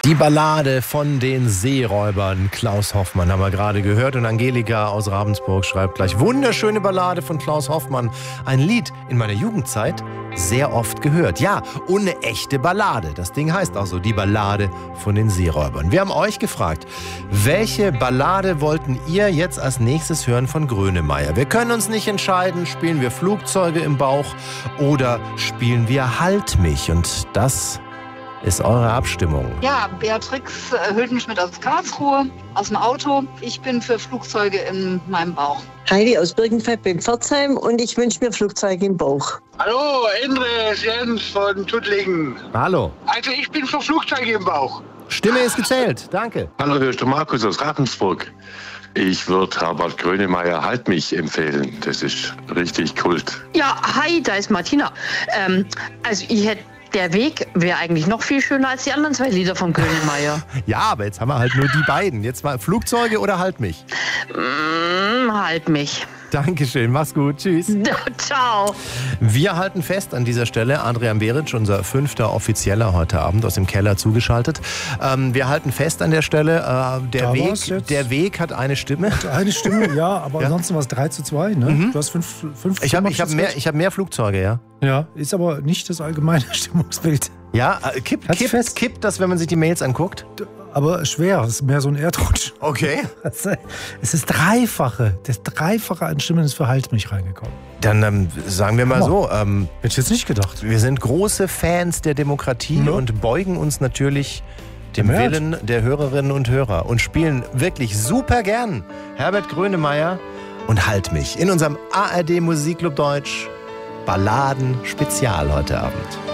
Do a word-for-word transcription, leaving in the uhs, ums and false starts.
Die Ballade von den Seeräubern. Klaus Hoffmann haben wir gerade gehört. Und Angelika aus Ravensburg schreibt gleich: Wunderschöne Ballade von Klaus Hoffmann. Ein Lied in meiner Jugendzeit sehr oft gehört. Ja, und eine echte Ballade. Das Ding heißt auch so, die Ballade von den Seeräubern. Wir haben euch gefragt, welche Ballade wollten ihr jetzt als nächstes hören von Grönemeyer? Wir können uns nicht entscheiden, spielen wir Flugzeuge im Bauch oder spielen wir Halt mich? Und das ist eure Abstimmung. Ja, Beatrix äh, Hüldenschmidt aus Karlsruhe, aus dem Auto. Ich bin für Flugzeuge in meinem Bauch. Heidi aus Birkenfeld bin Pforzheim und ich wünsche mir Flugzeuge im Bauch. Hallo, Indres Jens von Tuttlingen. Hallo. Also ich bin für Flugzeuge im Bauch. Stimme ist gezählt, danke. Hallo, hier ist der Markus aus Ravensburg. Ich würde Herbert Grönemeyer Halt mich empfehlen. Das ist richtig Kult. Ja, hi, da ist Martina. Ähm, also ich hätte Der Weg wäre eigentlich noch viel schöner als die anderen zwei Lieder von Grönemeyer. Ja, aber jetzt haben wir halt nur die beiden. Jetzt mal Flugzeuge oder Halt mich? Mm, halt mich. Dankeschön, mach's gut, tschüss. Ciao. Wir halten fest an dieser Stelle, Adrian Beric, unser fünfter Offizieller heute Abend aus dem Keller zugeschaltet. Ähm, wir halten fest an der Stelle, äh, der, Weg, der Weg hat eine Stimme. Eine Stimme, ja, aber Ja. ansonsten war es drei zu zwei. Ne? Mhm. Du hast fünf, fünf Ich habe ich hab mehr, ich hab mehr Flugzeuge, ja. Ja, ist aber nicht das allgemeine Stimmungsbild. Ja, äh, kippt Halt's kipp, fest. kipp das, wenn man sich die Mails anguckt? Aber schwer, es ist mehr so ein Erdrutsch. Okay. Es ist Dreifache, das Dreifache an Stimmen ist für Halt mich reingekommen. Dann ähm, sagen wir mal Hammer. so, ähm, Hätte ich jetzt nicht gedacht. wir sind große Fans der Demokratie Ja. und beugen uns natürlich dem Mehrheit. Willen der Hörerinnen und Hörer und spielen wirklich super gern Herbert Grönemeyer und Halt mich in unserem A R D Musikclub Deutsch Balladen Spezial heute Abend.